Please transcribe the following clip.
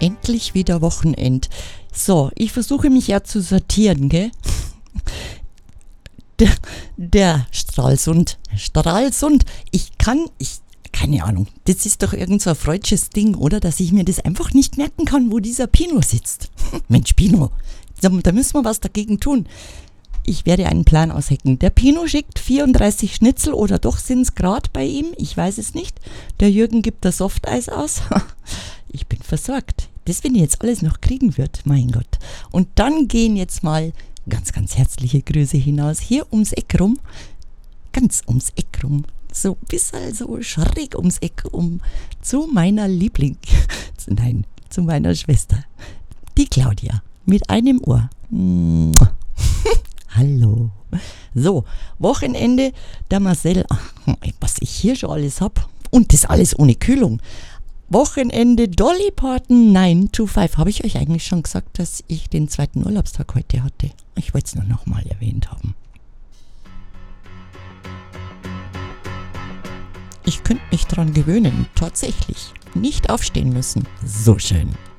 Endlich wieder Wochenend. So, ich versuche mich ja zu sortieren, gell? Der Stralsund, keine Ahnung, das ist doch irgend so ein freudsches Ding, oder? Dass ich mir das einfach nicht merken kann, wo dieser Pino sitzt. Mensch, Pino, da müssen wir was dagegen tun. Ich werde einen Plan aushecken. Der Pino schickt 34 Schnitzel oder doch sind es gerade bei ihm, ich weiß es nicht. Der Jürgen gibt das Softeis aus. Ich bin versorgt. Das, wenn ich jetzt alles noch kriegen wird, mein Gott. Und dann gehen jetzt mal ganz, ganz herzliche Grüße hinaus, hier ums Eck rum, ganz ums Eck rum, so bis also schräg ums Eck rum, zu meiner zu meiner Schwester, die Claudia, mit einem Ohr. Hallo. So, Wochenende, der Marcel, was ich hier schon alles hab, und das alles ohne Kühlung. Wochenende Dolly Parton 9 to 5. Habe ich euch eigentlich schon gesagt, dass ich den 2. Urlaubstag heute hatte? Ich wollte es nur noch mal erwähnt haben. Ich könnte mich dran gewöhnen, tatsächlich. Nicht aufstehen müssen. So schön.